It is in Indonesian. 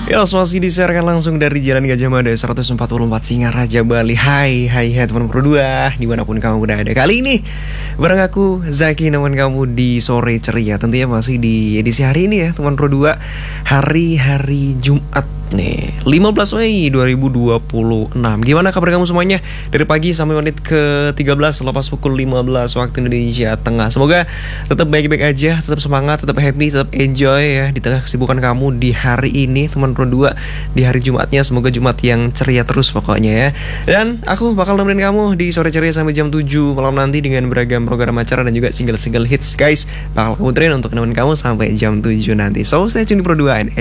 Ya, masih disiarkan langsung dari Jalan Gajah Mada 144 Singaraja, Bali. Hai teman Pro 2, dimanapun kamu berada. Kali ini bareng aku Zaki, nemenin kamu di sore ceria. Tentunya masih di edisi hari ini ya teman Pro 2, hari Jumat nih 15 Mei 2026. Gimana kabar kamu semuanya dari pagi sampai menit ke 13 lepas pukul 15 waktu Indonesia Tengah. Semoga tetap baik-baik aja, tetap semangat, tetap happy, tetap enjoy ya di tengah kesibukan kamu di hari ini teman Pro 2, di hari Jumatnya. Semoga Jumat yang ceria terus pokoknya ya. Dan aku bakal nemenin kamu di sore ceria sampai jam 7 malam nanti dengan beragam program acara dan juga single-single hits guys. Bakal kamu train untuk nemenin kamu sampai jam 7 nanti. So stay tune di Pro 2.